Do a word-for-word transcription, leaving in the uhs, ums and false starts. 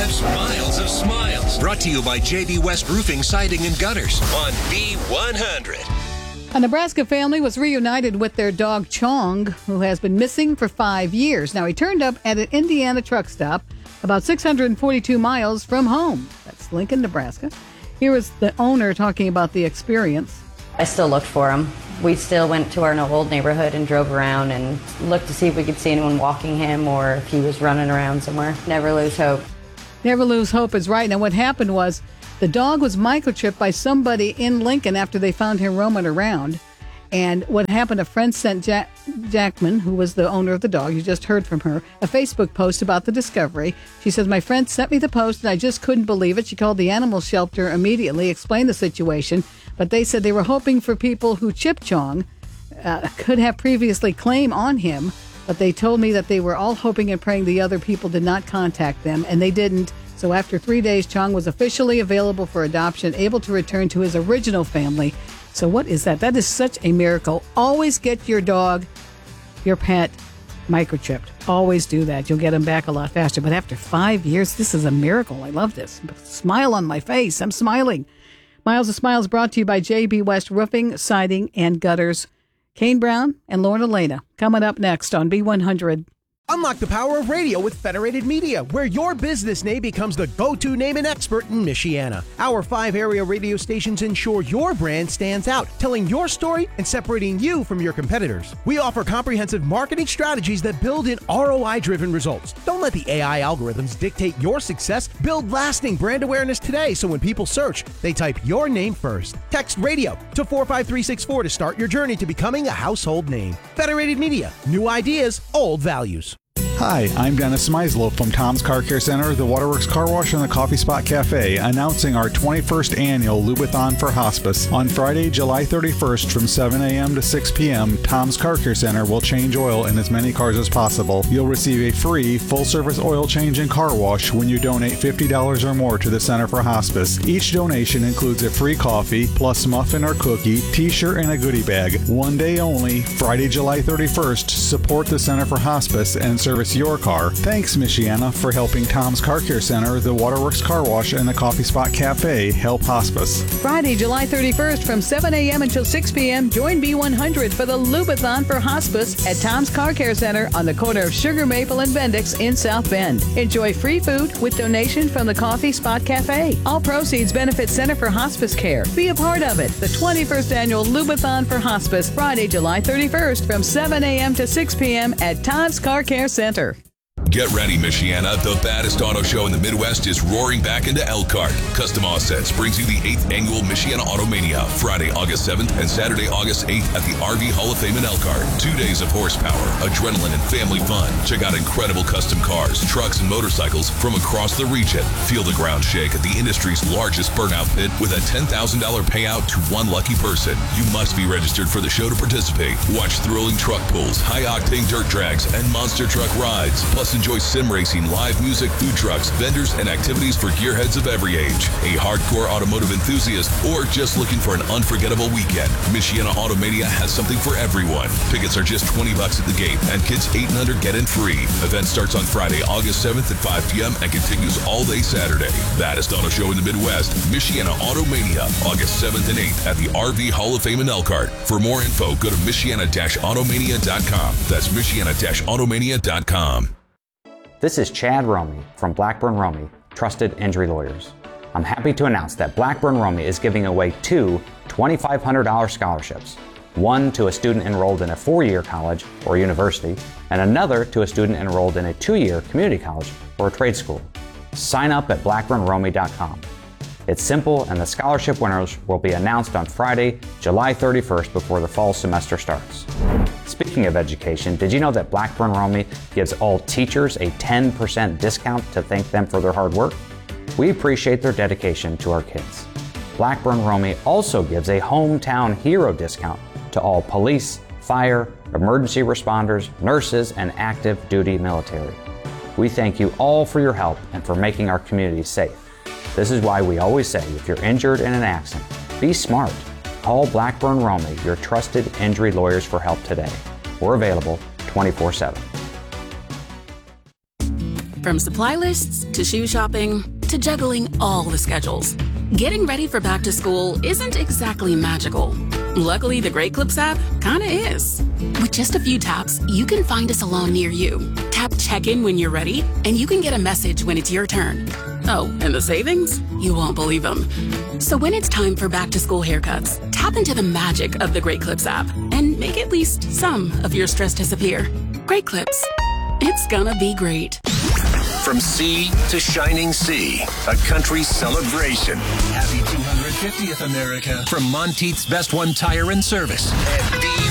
West's Miles of Smiles. Brought to you by J B West Roofing, Siding, and Gutters on B one hundred. A Nebraska family was reunited with their dog Chong, who has been missing for five years. Now, he turned up at an Indiana truck stop about six hundred forty-two miles from home. That's Lincoln, Nebraska. Here was the owner talking about the experience. I still looked for him. We still went to our old neighborhood and drove around and looked to see if we could see anyone walking him or if he was running around somewhere. Never lose hope. Never lose hope is right. Now, what happened was the dog was microchipped by somebody in Lincoln after they found him roaming around. And what happened, a friend sent Jack, Jackman, who was the owner of the dog, you just heard from her, a Facebook post about the discovery. She says, my friend sent me the post and I just couldn't believe it. She called the animal shelter immediately, explained the situation, but they said they were hoping for people who chipped Chong uh, could have previously claim on him, but they told me that they were all hoping and praying the other people did not contact them, and they didn't. So after three days, Chong was officially available for adoption, able to return to his original family. So what is that? That is such a miracle. Always get your dog, your pet, microchipped. Always do that. You'll get them back a lot faster. But after five years, this is a miracle. I love this. Smile on my face. I'm smiling. Miles of Smiles brought to you by J B West Roofing, Siding, and Gutters. Kane Brown and Lauren Elena coming up next on B one hundred. Unlock the power of radio with Federated Media, where your business name becomes the go-to name and expert in Michiana. Our five area radio stations ensure your brand stands out, telling your story and separating you from your competitors. We offer comprehensive marketing strategies that build in R O I-driven results. Don't let the A I algorithms dictate your success. Build lasting brand awareness today so when people search, they type your name first. Text radio to four five three six four to start your journey to becoming a household name. Federated Media, new ideas, old values. Hi, I'm Dennis Meislow from Tom's Car Care Center, the Waterworks Car Wash, and the Coffee Spot Cafe, announcing our twenty-first annual Lubathon for Hospice. On Friday, July thirty-first from seven a.m. to six p.m., Tom's Car Care Center will change oil in as many cars as possible. You'll receive a free full-service oil change and car wash when you donate fifty dollars or more to the Center for Hospice. Each donation includes a free coffee, plus muffin or cookie, t-shirt, and a goodie bag. One day only, Friday, July thirty-first, support the Center for Hospice and service your car. Thanks, Michiana, for helping Tom's Car Care Center, the Waterworks Car Wash, and the Coffee Spot Cafe help hospice. Friday, July thirty-first from seven a.m. until six p.m. Join B one hundred for the Lubathon for Hospice at Tom's Car Care Center on the corner of Sugar Maple and Bendix in South Bend. Enjoy free food with donation from the Coffee Spot Cafe. All proceeds benefit Center for Hospice Care. Be a part of it. The twenty-first annual Lubathon for Hospice, Friday, July thirty-first from seven a.m. to six p.m. at Tom's Car Care Center. Get ready, Michiana. The baddest auto show in the Midwest is roaring back into Elkhart. Custom Offsets brings you the eighth annual Michiana Automania, Friday, August seventh and Saturday, August eighth at the R V Hall of Fame in Elkhart. Two days of horsepower, adrenaline, and family fun. Check out incredible custom cars, trucks, and motorcycles from across the region. Feel the ground shake at the industry's largest burnout pit with a ten thousand dollars payout to one lucky person. You must be registered for the show to participate. Watch thrilling truck pulls, high-octane dirt drags, and monster truck rides. Plus, enjoy sim racing, live music, food trucks, vendors, and activities for gearheads of every age. A hardcore automotive enthusiast or just looking for an unforgettable weekend, Michiana Automania has something for everyone. Tickets are just twenty bucks at the gate, and kids eight and under get in free. Event starts on Friday, August seventh at five p.m. and continues all day Saturday. Baddest auto show in the Midwest, Michiana Automania, August seventh and eighth at the R V Hall of Fame in Elkhart. For more info, go to Michiana Automania dot com. That's Michiana Automania dot com. This is Chad Romey from Blackburn Romey, Trusted Injury Lawyers. I'm happy to announce that Blackburn Romey is giving away two twenty-five hundred dollars scholarships, one to a student enrolled in a four-year college or university, and another to a student enrolled in a two-year community college or a trade school. Sign up at Blackburn Romey dot com. It's simple, and the scholarship winners will be announced on Friday, July thirty-first, before the fall semester starts. Speaking of education, did you know that Blackburn Romey gives all teachers a ten percent discount to thank them for their hard work? We appreciate their dedication to our kids. Blackburn Romey also gives a hometown hero discount to all police, fire, emergency responders, nurses, and active duty military. We thank you all for your help and for making our community safe. This is why we always say, if you're injured in an accident, be smart. Call Blackburn Romey, your trusted injury lawyers, for help today. We're available twenty-four seven. From supply lists to shoe shopping to juggling all the schedules, getting ready for back to school isn't exactly magical. Luckily, the Great Clips app kinda is. With just a few taps, you can find a salon near you. Tap check-in when you're ready, and you can get a message when it's your turn. Oh, and the savings? You won't believe them. So when it's time for back-to-school haircuts, tap into the magic of the Great Clips app and make at least some of your stress disappear. Great Clips. It's gonna be great. From sea to shining sea, a country celebration. Happy two hundred fiftieth, America. From Monteith's Best One Tire and Service and B